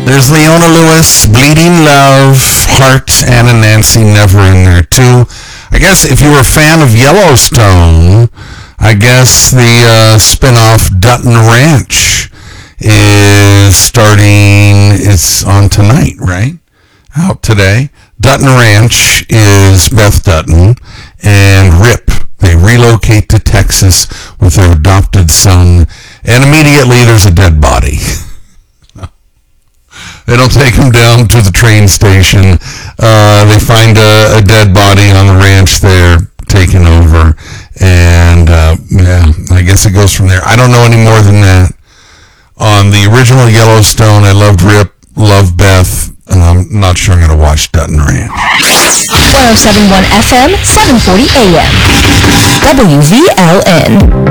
There's Leona Lewis, Bleeding Love, Heart, Anna Nancy Never in there too. I guess if you were a fan of Yellowstone, I guess the spin-off Dutton Ranch is starting. It's on tonight, right? Out today. Dutton Ranch is Beth Dutton and Rip. They relocate to Texas with their adopted son, and immediately there's a dead body. They don't take him down to the train station. They find a dead body on the ranch there, taken over, and I guess it goes from there. I don't know any more than that. On the original Yellowstone, I loved Rip, loved Beth, and I'm not sure I'm going to watch Dutton Ranch. 1071 FM, 740 AM. WVLN.